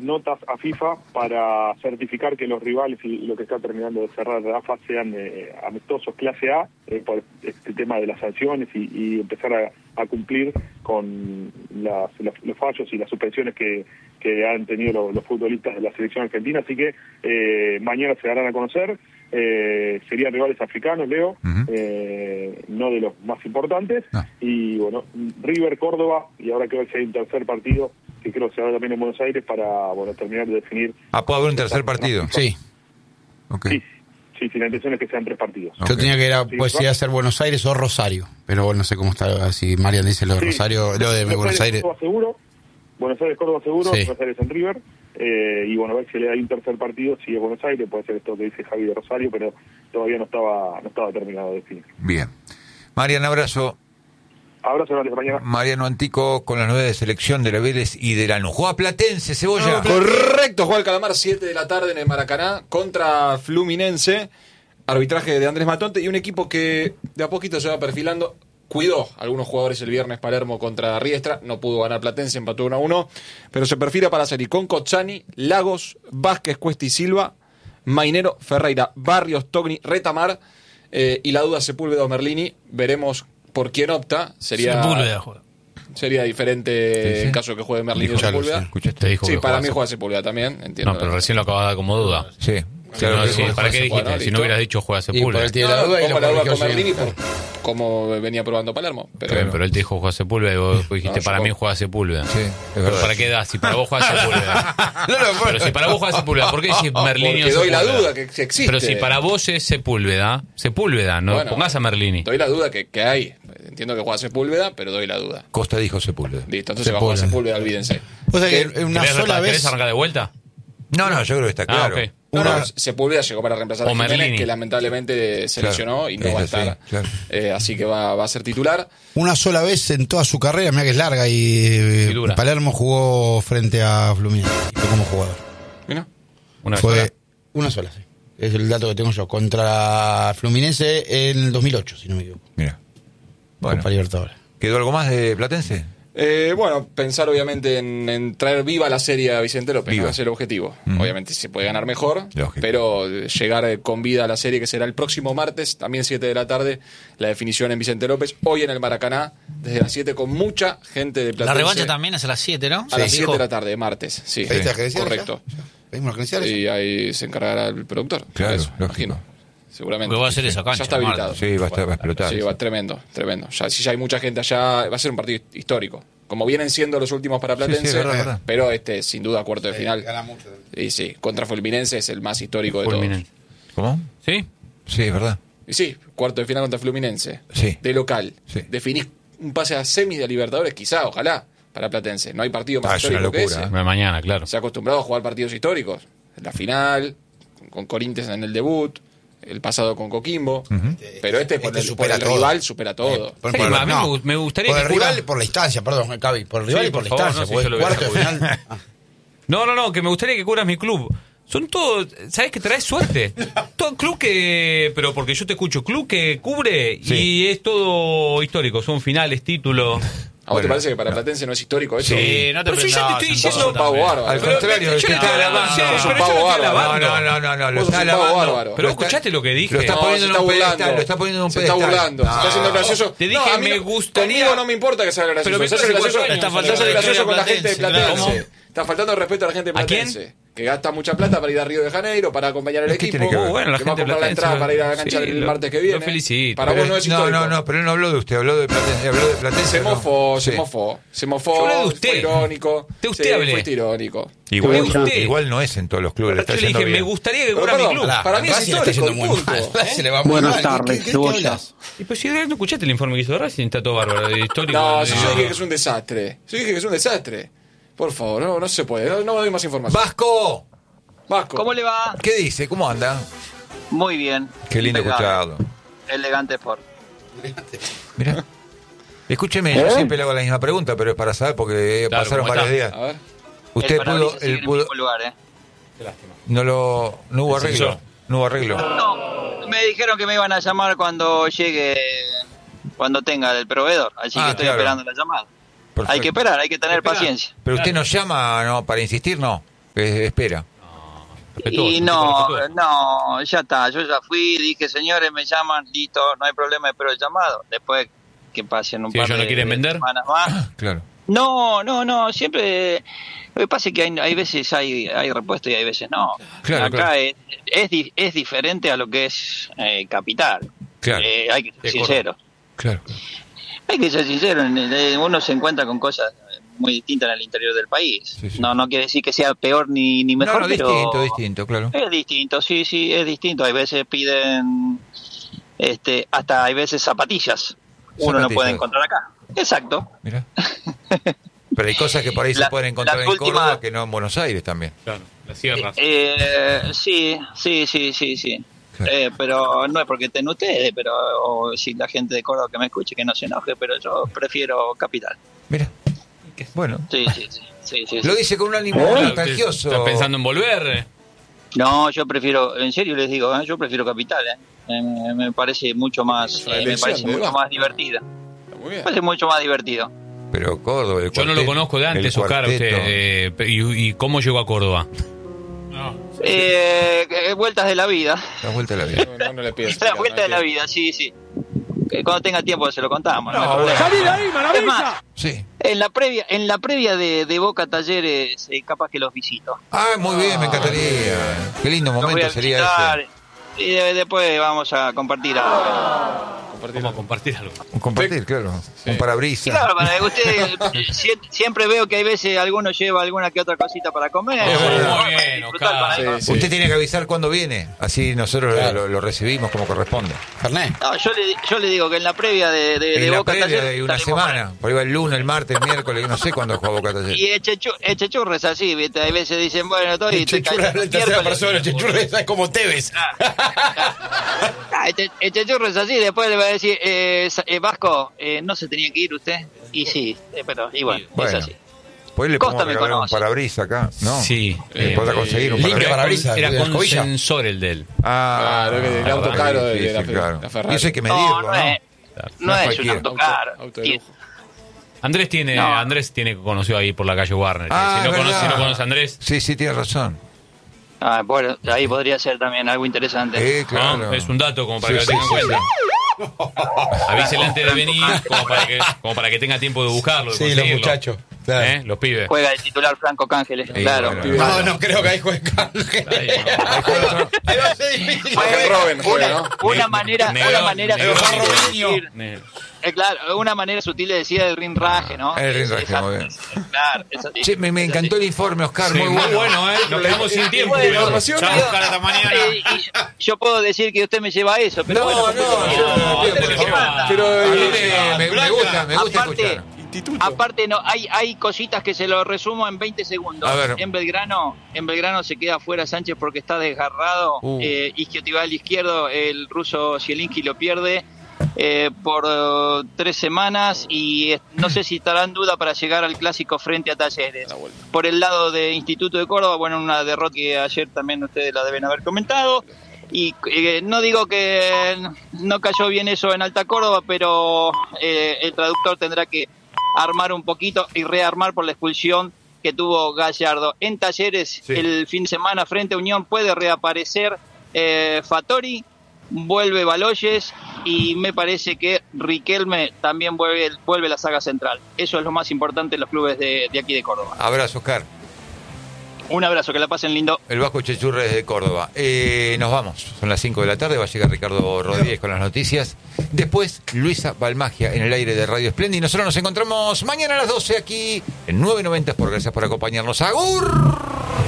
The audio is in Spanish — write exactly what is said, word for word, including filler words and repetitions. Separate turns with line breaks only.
notas a FIFA para certificar que los rivales y lo que está terminando de cerrar Rafa sean eh, amistosos clase A, eh, por este tema de las sanciones y, y empezar a, a cumplir con las, los, los fallos y las suspensiones que, que han tenido los, los futbolistas de la selección argentina. Así que eh, mañana se darán a conocer. Eh, serían rivales africanos, Leo, uh-huh. eh, no de los más importantes. No. Y bueno, River, Córdoba, y ahora creo que hay un tercer partido que creo que se va también en Buenos Aires para bueno terminar de definir.
Ah, ¿puede haber un tercer partido?
Sí.
Okay.
Sí, sí, sí, la intención es que sean tres partidos.
Okay. Yo tenía que ir a,
sí,
pues iba a ser Buenos Aires o Rosario, pero bueno, no sé cómo está, si Marian dice lo de sí. Rosario, lo de Buenos, Buenos Aires.
Córdoba seguro, Buenos Aires, Córdoba seguro,
sí.
Buenos Aires en River. Eh, y bueno, a ver si le da un tercer partido, si es Buenos Aires, puede ser esto que dice Javi de Rosario, pero todavía no estaba no estaba terminado de definir.
Bien. Marian, abrazo.
Abrazo, gracias, mañana.
Mariano Antico con las nueve de selección de la Vélez y de Lanús. Juega Platense, Cebolla.
No, correcto, juega el Calamar, siete de la tarde en el Maracaná contra Fluminense. Arbitraje de Andrés Matonte y un equipo que de a poquito se va perfilando. Cuidó a algunos jugadores el viernes Palermo contra Riestra, no pudo ganar Platense, empató uno a uno, pero se perfila para salir con Cozzani, Lagos, Vázquez, Cuesta y Silva, Mainero, Ferreira, Barrios, Togni, Retamar eh, y la duda Sepúlveda o Merlini. Veremos por quién opta. Sería
Sepúlveda juega.
Sería diferente sí, sí. en caso de que juegue Merlini o Sepúlveda.
Sí, dijo
sí
que
para
juega
mí juega Sepúlveda también, entiendo.
No, pero recién lo acabas de dar como duda.
Sí.
Claro,
Claro,
sí,
sí,
¿para qué dijiste?
Bueno,
si no hubieras dicho juega Sepúlveda.
Y la duda
no,
y
como la duda con
sí.
Merlini por cómo venía probando Palermo. Pero,
claro, pero él te dijo juega Sepúlveda y vos dijiste
no,
para
yo...
mí juega Sepúlveda.
Sí, es
pero
verdad.
¿para qué das? Si para vos juega Sepúlveda. no, no, pero si para vos juega Sepúlveda, ¿por qué decís Merlini o
Porque doy
Sepúlveda?
la duda que existe.
Pero si para vos es Sepúlveda, Sepúlveda, no bueno, pongas a Merlini.
Doy la duda que, que hay. Entiendo que juega Sepúlveda, pero doy la duda.
Costa dijo Sepúlveda.
Listo, entonces va a jugar Sepúlveda, olvídense.
O sea que una sola vez.
¿Querés arrancar de vuelta?
No, no, yo creo que está claro.
Ah, okay.
No,
Una...
no, Sepúlveda llegó para reemplazar
o
a Jiménez,
Merlini.
que lamentablemente se lesionó
claro,
y no va a estar.
Sí, claro.
eh, así que va, va a ser titular.
Una sola vez en toda su carrera, mira que es larga, y, y Palermo jugó frente a Fluminense. Y fue como jugador.
¿Mira?
Una
fue
sola.
Una sola, sí. Es el dato que tengo yo. Contra Fluminense en el dos mil ocho, si no me equivoco.
Mira. Bueno.
Copa Libertadores.
¿Quedó algo más de Platense?
Eh, bueno, pensar obviamente en, en traer viva la serie a Vicente López,
viva.
¿no? Es el objetivo.
Mm.
Obviamente se puede ganar mejor,
Lógico.
pero llegar con vida a la serie que será el próximo martes, también siete de la tarde, la definición en Vicente López, hoy en el Maracaná, desde las siete con mucha gente de Platense.
La revancha también es a las siete, ¿no?
A
Sí,
las siete
dijo.
de la tarde, martes, sí.
¿Pediste las credenciales?
Correcto.
Ya? ¿Pedimos las credenciales?
Y ahí se encargará el productor.
Claro,
eso,
lógico.
imagino. Seguramente.
Porque va a ser esa cancha.
Ya está habilitado.
Sí, va a, estar, va a explotar.
Sí,
eso.
va tremendo, tremendo. Ya, si ya hay mucha gente allá, va a ser un partido histórico. Como vienen siendo los últimos para Platense,
Sí, sí, verdad, verdad.
pero este sin duda cuarto de
Sí,
final.
gana mucho.
Y sí, contra Fluminense es el más histórico de
Fulminante.
¿Cómo?
¿Sí?
Sí, es verdad.
todos. Y sí, cuarto de final contra Fluminense.
Sí.
De local.
Sí.
Definís un pase a semis de Libertadores, quizá, ojalá, para Platense. No hay partido más
Ah, es una
histórico que
locura,
ese.
¿eh?
Mañana, claro.
Se ha acostumbrado a jugar partidos históricos. La final, con Corinthians en el debut, el pasado con Coquimbo.
Uh-huh.
Pero este, por
Este
el,
supera
por el
todo.
rival, supera todo.
Por,
Sí,
por-
a mí
no,
me, me gustaría
por
que
el rival
jugara-
y por la instancia, perdón, Cavi. Por el rival
Sí,
y por,
por
la
favor,
instancia.
no, sí,
porque
yo lo voy a
cuarto de
dejar.
final. Ah.
No, no, no, que me gustaría que cubras mi club. Son todos, ¿sabes que traes suerte? Todo club que, pero porque yo te escucho, club que cubre
Sí.
y es todo histórico, son finales, títulos.
¿A vos te
Bueno,
parece que para Platense no es histórico eso?
Sí, no te
Pero si
prendas,
ya te estoy
un poco
diciendo
también.
pavo bárbaro.
Al
Pero-
contrario,
yo
es que
le
está
estoy
alabando.
alabando,
Sos un
pero yo
pavo
lo estoy
bárbaro.
alabando.
No, no, no, no, lo
Vos sos
está
un pavo
alabando.
bárbaro.
Pero
Lo está-
escuchaste lo que dije.
Lo está
No,
poniendo
se
en
está
un pedestal,
burlando.
lo está poniendo en un
Se está
pedestal.
burlando, se está haciendo gracioso.
Te dije,
No, a mí
me
no-
gustaría-
Conmigo no me importa que sea gracioso.
Pero me
se hace
parece
gracioso,
que está
se
faltando
hace
el
gracioso
respeto
con la
a
gente de
Platense,
Platense.
claro.
Está faltando el respeto a la gente de
¿A quién?
Platense. Que gasta mucha plata para ir a Río de Janeiro, para acompañar al
¿Qué
equipo.
tiene que ver?
Uh, bueno, la
que va a
gente de
comprar la
Platense,
entrada para ir a la cancha
sí,
el
lo-
martes que viene.
lo felicito.
Para
Pero-
vos no es
no,
histórico.
no, no, pero él no habló de usted, habló de Platense. Habló de Platense
Se
no.
mofó, se
Sí.
mofó. Se mofó.
Yo hablé de usted.
Fue irónico.
De usted
Sí,
hablé.
Fuiste irónico.
Igual,
Usted.
igual no es en todos los clubes, le está
Yo le
yendo
dije, me
bien.
gustaría que
Pero
cubra mi
perdón,
club.
Pará,
Para mí es
Racing le está
histórico,
yendo muy
punto.
mal.
¿Eh?
Se le va muy
Buenas
mal.
tardes,
¿Qué- qué- qué
Cebolla.
hablas?
Y pues si no escuchaste el informe que hizo Racing, está todo bárbaro, de histórico.
No,
de-
si yo dije que es un desastre. Yo dije que es un desastre. Por favor, no, no se puede. No, no me doy más información.
Vasco,
Vasco.
¿Cómo le va?
¿qué dice? ¿Cómo anda?
Muy bien.
Qué lindo
Impecable.
escucharlo.
Elegante Sport.
Mirá. Escúcheme, yo siempre le hago la misma pregunta, pero es para saber porque
Claro,
pasaron
¿cómo
varios
está?
días.
A ver.
Usted
el
pudo,
parabrisas sigue
él
en el
pudo,
mismo lugar, ¿eh?
no lo, no hubo
El
arreglo,
sensor.
no hubo arreglo.
No, me dijeron que me iban a llamar cuando llegue, cuando tenga el proveedor. Así
Ah,
que estoy
claro.
esperando la llamada.
Perfecto.
Hay que esperar, hay que tener
Espera.
paciencia.
Pero usted nos llama, ¿no? Para insistir, no. Eh, espera.
Y no, no, ya está, yo ya fui, dije, señores, me llaman, listo, no hay problema, espero el llamado. Después que pasen un
si
par
ellos
de,
no quieren
de
vender
semanas más.
Claro.
No, no, no, siempre... Lo que pasa es que hay, hay veces hay, hay repuesto y hay veces no.
Claro,
Acá
claro.
Es, es, di- es diferente a lo que es eh, capital.
Claro.
Eh, hay que ser
De
sincero.
Claro.
Hay que ser sincero, en el- uno se encuentra con cosas muy distintas en el interior del país.
Sí, sí.
No no quiere decir que sea peor ni, ni mejor,
no, no,
pero
distinto, distinto, claro.
es distinto, sí, sí, es distinto. Hay veces piden, este, hasta hay veces zapatillas. Uno no
Zapatillas.
puede encontrar acá. Exacto.
Mira. Pero hay cosas que por ahí se
La-
pueden encontrar
las
en
últimas-
Córdoba que no en Buenos Aires también.
Claro, las sierras.
Eh, sí, sí, sí, sí, sí.
Claro.
Eh, pero no es porque estén ustedes, pero o si la gente de Córdoba que me escuche que no se enoje, pero yo prefiero capital.
Mira. Bueno.
Sí, sí, sí. sí, sí, sí.
Lo dice con un ánimo
Claro,
nostalgioso.
¿Estás pensando en volver?
No, yo prefiero, en serio les digo, ¿eh? Yo prefiero capital. ¿eh? Eh, Me, me parece mucho más,
Es una
eh, me
elección
parece
de
mucho
Vasco.
más divertida.
Está muy
Me
bien.
parece mucho más divertido.
Pero Córdoba, el
Yo no lo
cuarteto,
conozco de antes,
el
Oscar. Usted,
cuarteto.
eh, y, ¿Y cómo llegó a Córdoba?
Eh, eh, vueltas de la vida.
La vuelta a la vida.
No, no le pides.
La vuelta de la vida, sí, sí. Que cuando tenga tiempo se lo contamos. No,
No,
hay problema.
bueno.
ahí, maravilla!
Es más,
Sí.
en la previa, en la previa de, de Boca Talleres, eh, capaz que los visito.
Ah, muy bien, me encantaría. Qué lindo
Los voy
momento
a
sería
visitar
ese.
y de- después vamos a compartir algo.
Vamos a compartir algo.
Un compartir, claro. Un parabrisas.
Claro, para que ustedes sie- siempre veo que hay veces alguno lleva alguna que otra cosita para comer.
Es verdad.
Muy bien,
Disfrutar con
Oscar.
algo.
Sí, sí.
Usted tiene que avisar cuándo viene. Así nosotros
Claro.
lo, lo recibimos como corresponde.
Fernet.
No, yo le, yo le digo que en la previa de, de, de
En la
Boca
previa
Talleres
de una
estaremos
semana. Por ahí va el lunes, el martes, el miércoles, no sé cuándo juega Boca
con-
Talleres.
Y Echechu- Echechurra es así, ¿viste? Hay veces dicen, bueno, estoy... estoy
Chechurra es la tercera
miércoles.
persona, Chechurra es como Tevez.
Ah, Eche- Echechurra es así, después le va a decir, eh, Sa- eh, Vasco, eh, ¿no se tenía que ir usted? Y sí, eh, pero y bueno,
Bueno.
es así.
Pues le
Costa
podemos
me
regalar un
conoce.
parabrisas acá, ¿no?
Sí.
Eh,
Eh,
podrá conseguir un
limpia
parabrisas.
parabrisas.
Era
de la
con
escobilla.
sensor el de él.
Ah,
Claro, que el auto
ah,
caro de-
difícil,
de la-
claro.
la Ferrari.
Y eso hay que
No,
medirlo,
no,
¿no?
es, no
No es
es un
cualquiera.
auto
Auto-
caro.
auto de
Y-
lujo.
Andrés tiene,
No.
Andrés tiene conocido ahí por la calle Warner.
Ah,
si, no
es
conoce,
verdad.
si no conoce a Andrés,
Sí, sí, tiene razón.
Ah, bueno, ahí podría ser también algo interesante.
Eh, claro.
¿no? Es un dato como para
Sí,
que
sí,
lo tengan en
sí,
cuenta. Avísele antes de venir, como para, que, como para que tenga tiempo de buscarlo. de
Sí, los
conseguirlo.
muchachos. Claro.
¿Eh? Los pibes.
Juega el titular Franco Cángeles,
Eh,
claro.
bueno.
No, no creo que ahí juegue Cángel.
Ahí, no.
Ahí juega otro.
Ahí va a ser difícil.
Fue
Robin juega,
una,
¿no?
una manera,
Negro,
una manera
negro,
sutil de
Robinho.
decir,
Negro.
eh, claro, una manera sutil de decir el rinraje, ¿no?
El
Es-
rinraje,
es-
muy bien.
Claro, es así.
Che, me, me
Es
encantó
así.
el informe, Oscar,
Sí,
muy bueno.
¿eh? Nos quedamos sin tiempo.
Bueno,
pero-
información.
Chao, Oscar, hasta mañana.
Eh, y yo, yo puedo decir que usted me lleva a eso, pero
No,
bueno,
no,
porque
no,
quiero-
no,
usted
por
es el que
favor.
manda.
Pero,
A mí
eh,
me, me- me gusta, me gusta
Aparte-
escuchar.
Instituto.
Aparte, no, hay, hay cositas que se lo resumo en veinte segundos.
A ver.
En Belgrano, en Belgrano se queda fuera Sánchez porque está desgarrado.
Uh.
Eh, Isquiotibial izquierdo, el ruso Zielinski lo pierde eh, por eh, tres semanas y eh, no sé si estará en duda para llegar al clásico frente a Talleres.
La vuelta.
Por el lado de Instituto de Córdoba, bueno, una derrota que ayer también ustedes la deben haber comentado. Y eh, no digo que no cayó bien eso en Alta Córdoba, pero eh, el traductor tendrá que armar un poquito y rearmar por la expulsión que tuvo Gallardo. En Talleres,
Sí.
el fin de semana frente a Unión puede reaparecer eh, Fattori, vuelve Baloyes y me parece que Riquelme también vuelve, vuelve a la saga central. Eso es lo más importante en los clubes de, de aquí de Córdoba.
Abrazo, Oscar.
Un abrazo, que la pasen lindo.
El Vasco Chechurra desde Córdoba. Eh, nos vamos. Son las cinco de la tarde. Va a llegar Ricardo Rodríguez con las noticias. Después, Luisa Balmagia en el aire de Radio Esplendid. Y nosotros nos encontramos mañana a las doce aquí en nueve noventa por. Gracias por acompañarnos. ¡Agur!